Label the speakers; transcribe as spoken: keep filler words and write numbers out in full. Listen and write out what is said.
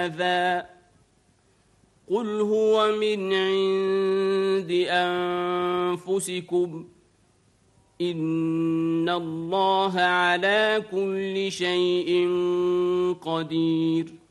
Speaker 1: هذا قل هو من عند أنفسكم إن الله على كل شيء قدير